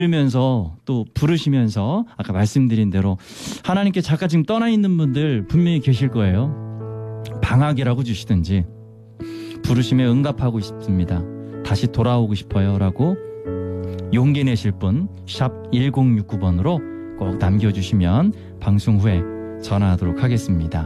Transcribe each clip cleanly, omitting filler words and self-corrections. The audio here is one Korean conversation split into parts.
들으면서 또 부르시면서 아까 말씀드린 대로 하나님께 잠깐 지금 떠나 있는 분들 분명히 계실 거예요. 방학이라고 주시든지 부르심에 응답하고 싶습니다. 다시 돌아오고 싶어요 라고 용기 내실 분 샵 1069번으로 꼭 남겨주시면 방송 후에 전화하도록 하겠습니다.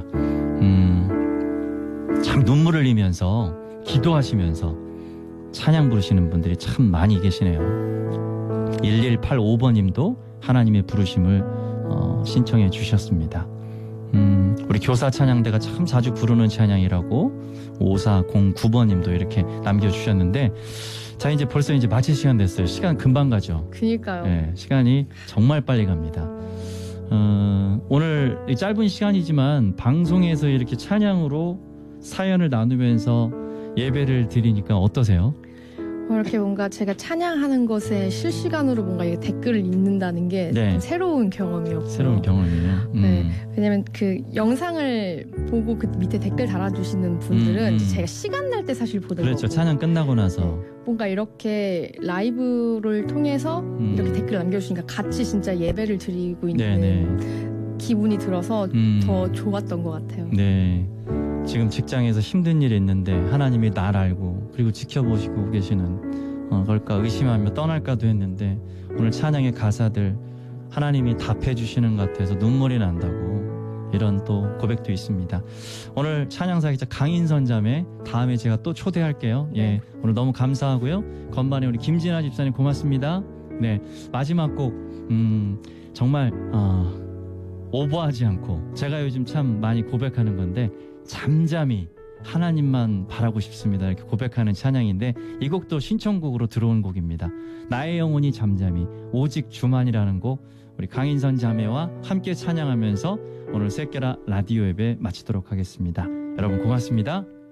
참 눈물을 흘리면서 기도하시면서 찬양 부르시는 분들이 참 많이 계시네요. 1185번님도 하나님의 부르심을 신청해 주셨습니다. 우리 교사 찬양대가 참 자주 부르는 찬양이라고 5409번님도 이렇게 남겨주셨는데, 자 이제 벌써 이제 마칠 시간 됐어요. 시간 금방 가죠. 그니까요. 네, 시간이 정말 빨리 갑니다. 오늘 짧은 시간이지만 방송에서 이렇게 찬양으로 사연을 나누면서 예배를 드리니까 어떠세요? 이렇게 뭔가 제가 찬양하는 것에 실시간으로 뭔가 이게 댓글을 읽는다는 게 네. 새로운 경험이었고요. 새로운 경험이에요. 네, 왜냐면 그 영상을 보고 그 밑에 댓글 달아주시는 분들은 제가 시간 날 때 사실 보는 그렇죠. 거고. 찬양 끝나고 나서. 네, 뭔가 이렇게 라이브를 통해서 이렇게 댓글 남겨주시니까 같이 진짜 예배를 드리고 있는 네네. 기분이 들어서 더 좋았던 것 같아요. 네. 지금 직장에서 힘든 일이 있는데 하나님이 날 알고 그리고 지켜보시고 계시는 걸까 의심하며 떠날까도 했는데 오늘 찬양의 가사들 하나님이 답해 주시는 것 같아서 눈물이 난다고 이런 또 고백도 있습니다. 오늘 찬양사 기자 강인선 자매 다음에 제가 또 초대할게요. 예, 오늘 너무 감사하고요. 건반에 우리 김진아 집사님 고맙습니다. 네, 마지막 곡 정말 오버하지 않고 제가 요즘 참 많이 고백하는 건데 잠잠히 하나님만 바라고 싶습니다 이렇게 고백하는 찬양인데 이 곡도 신청곡으로 들어온 곡입니다. 나의 영혼이 잠잠히 오직 주만이라는 곡 우리 강인선 자매와 함께 찬양하면서 오늘 셋게라 라디오 예배 마치도록 하겠습니다. 여러분 고맙습니다.